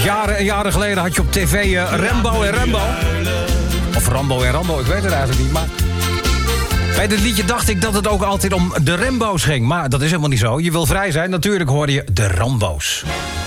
Jaren en jaren geleden had je op tv Rambo en Rambo. Of Rambo en Rambo, ik weet het eigenlijk niet, maar... Bij dit liedje dacht ik dat het ook altijd om de Rambo's ging. Maar dat is helemaal niet zo. Je wil vrij zijn, natuurlijk hoorde je de Rambo's.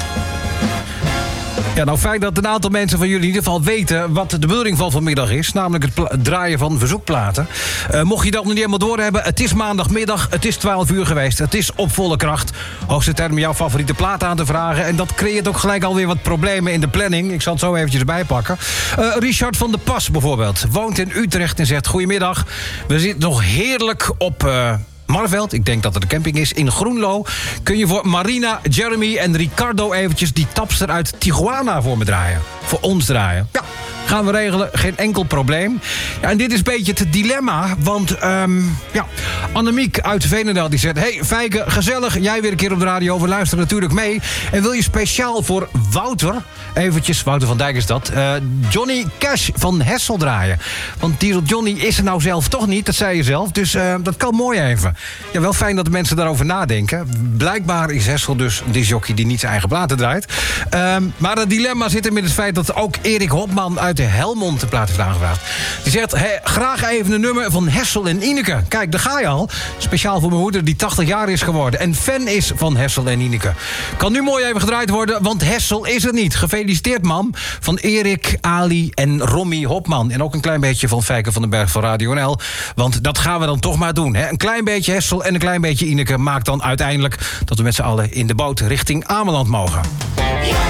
Ja, nou fijn dat een aantal mensen van jullie in ieder geval weten wat de bedoeling van vanmiddag is. Namelijk het draaien van verzoekplaten. Mocht je dat nog niet helemaal doorhebben, het is maandagmiddag, het is 12 uur geweest. Het is op volle kracht. Hoogste tijd om jouw favoriete plaat aan te vragen. En dat creëert ook gelijk alweer wat problemen in de planning. Ik zal het zo eventjes erbij pakken. Richard van der Pas bijvoorbeeld. Woont in Utrecht en zegt: goedemiddag. We zitten nog heerlijk op... Marveld, ik denk dat het de camping is, in Groenlo. Kun je voor Marina, Jeremy en Ricardo eventjes die tapster uit Tijuana voor me draaien? Voor ons draaien. Ja, gaan we regelen, geen enkel probleem. Ja, en dit is een beetje het dilemma, want Annemiek uit Veenendaal die zegt: hey Fijke, gezellig, jij weer een keer op de radio, we luisteren natuurlijk mee. En wil je speciaal voor Wouter, eventjes, Wouter van Dijk is dat, Johnny Cash van Hessel draaien. Want Diesel Johnny is er nou zelf toch niet, dat zei je zelf, dus dat kan mooi even. Ja, wel fijn dat de mensen daarover nadenken. Blijkbaar is Hessel dus een discjockey die niet zijn eigen platen draait. Maar het dilemma zit hem in het feit dat ook Erik Hopman uit de Helmond de plaat heeft aangevraagd. Die zegt: graag even een nummer van Hessel en Ineke. Kijk, daar ga je al. Speciaal voor mijn moeder die 80 jaar is geworden en fan is van Hessel en Ineke. Kan nu mooi even gedraaid worden, want Hessel is er niet. Gefeliciteerd, mam. Van Erik, Ali en Romy Hopman. En ook een klein beetje van Fijke van den Berg van Radio NL. Want dat gaan we dan toch maar doen. Hè? Een klein beetje Hessel en een klein beetje Ineke maakt dan uiteindelijk dat we met z'n allen in de boot richting Ameland mogen.